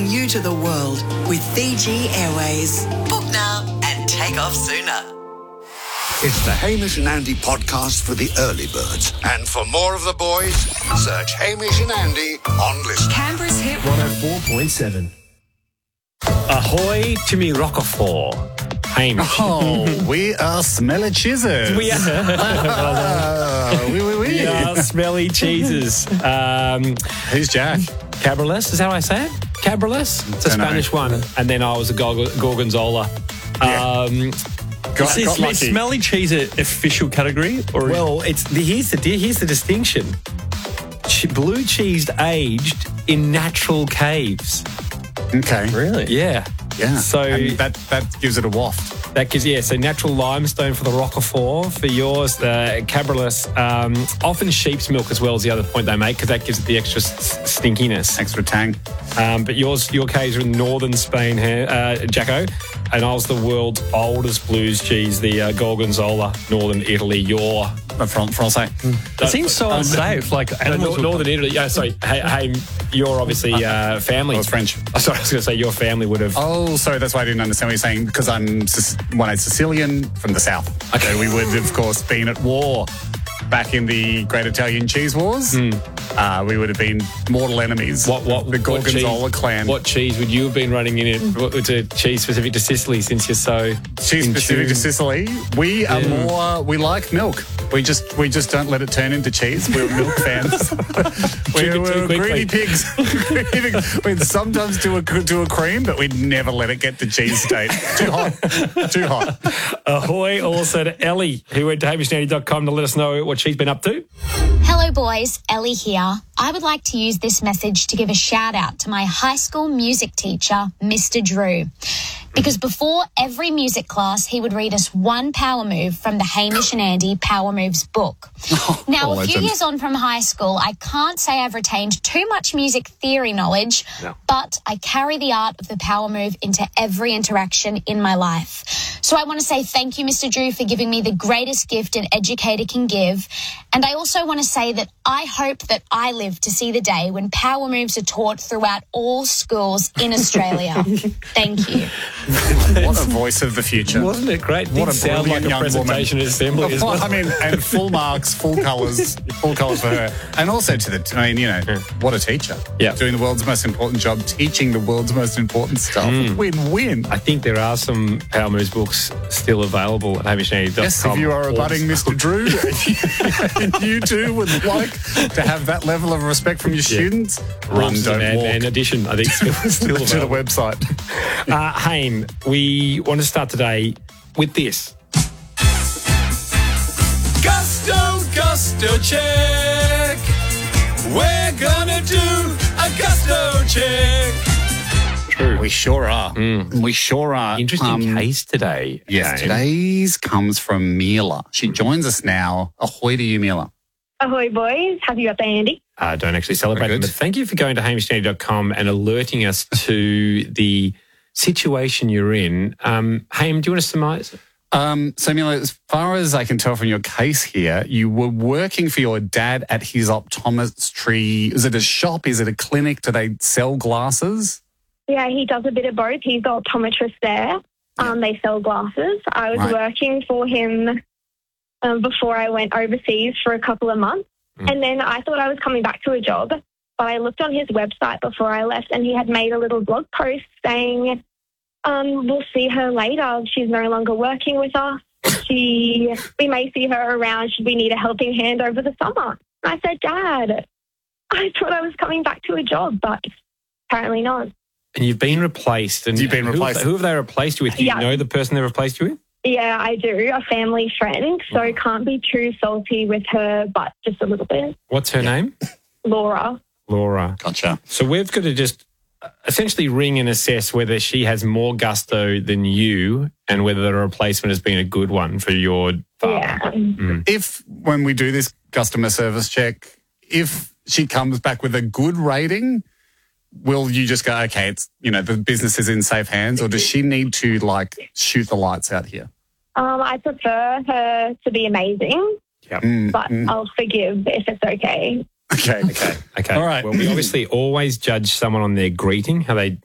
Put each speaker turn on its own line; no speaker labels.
connecting you to the world with Fiji Airways. Book now and take off sooner.
It's the Hamish and Andy podcast for the early birds. And for more of the boys, search Hamish and Andy on Listen.
Canberra's Hit
104.7.
Ahoy to me Roquefort. Hamish.
Oh, we are smelly cheeses.
We are.
We
are smelly cheeses.
Who's Jack?
Cabrales, is that how I say it? Cabrales? It's a Spanish one. And then I was a gorgonzola.
Yeah.
Is smelly cheese an official category? Or
well, here's the distinction. Blue cheese aged in natural caves.
Okay.
Really?
Yeah.
Yeah.
So
and that gives it a waft.
That gives, so natural limestone for the Roquefort. For yours, the Cabrales, often sheep's milk as well is the other point they make because that gives it the extra stinkiness.
Extra tang.
But your caves are in northern Spain here, Jacko. And I was the world's oldest blues cheese, the Gorgonzola, northern Italy. Your
Francais.
It seems so unsafe. Like animals
northern Italy. Yeah, sorry. Hey, you're obviously family.
I was French.
Oh, sorry, I was going to say your family would have.
Oh, sorry. That's why I didn't understand what you're saying because I'm Sicilian from the south. Okay, we would of course been at war back in the Great Italian Cheese Wars. We would have been mortal enemies. The Gorgonzola clan.
What cheese would you have been running in it? What was a cheese specific to Sicily since you're so
cheese specific to Sicily? We are more. We like milk. We just don't let it turn into cheese. We're milk fans. we're greedy pigs. We'd sometimes do a cream, but we'd never let it get to cheese state. Too hot.
Ahoy also to Ellie, who went to hamishandandy.com to let us know what she's been up to.
Hello boys, Ellie here. I would like to use this message to give a shout out to my high school music teacher, Mr. Drew. Because before every music class, he would read us one power move from the Hamish and Andy Power Moves book. Now, a few years on from high school, I can't say I've retained too much music theory knowledge, but I carry the art of the power move into every interaction in my life. So I want to say thank you, Mr. Drew, for giving me the greatest gift an educator can give. And I also want to say that I hope that I live to see the day when power moves are taught throughout all schools in Australia. Thank you.
What a voice of the future.
Wasn't it great?
What a
sound like a
young
presentation
woman.
at assembly as well.
I mean, and full marks, full colours for her. And also what a teacher.
Yeah.
Doing the world's most important job, teaching the world's most important stuff. Win-win.
I think there are some Power Moves books still available at hamishandandy.com.
Yes, if you are a budding Mr. Drew, and you too would like to have that level of respect from your students, run, don't walk.
And addition, I think, still
to the website.
Haim, we want to start today with this.
Gusto check. We're gonna do a gusto check.
True.
We sure are. We sure are.
Interesting case today.
Yes, today's comes from Mila. She joins us now. Ahoy to you, Mila.
Ahoy, boys. Happy birthday, Andy.
I don't actually celebrate it, but thank you for going to hamishandandy.com and alerting us to the situation you're in. Haim, do you want to surmise?
So, Mila, as far as I can tell from your case here, you were working for your dad at his optometry. Is it a shop? Is it a clinic? Do they sell glasses?
Yeah, he does a bit of both. He's the optometrist there. They sell glasses. I was working for him before I went overseas for a couple of months. And then I thought I was coming back to a job, but I looked on his website before I left and he had made a little blog post saying, we'll see her later. She's no longer working with us. We may see her around should we need a helping hand over the summer. And I said, Dad, I thought I was coming back to a job, but apparently not.
And you've been replaced. And
you've been replaced.
Who have they replaced you with? Do you know the person they replaced you with?
Yeah, I do. A family friend. So can't be too salty with her, but just a little bit.
What's her name?
Laura.
Gotcha.
So we've got to just essentially ring and assess whether she has more gusto than you and whether the replacement has been a good one for your father.
Yeah.
If, when we do this customer service check, if she comes back with a good rating, will you just go, okay, it's, the business is in safe hands, or does she need to, shoot the lights out here?
I prefer her to be amazing, but I'll forgive if it's okay.
Okay.
All right. Well, we obviously always judge someone on their greeting, how they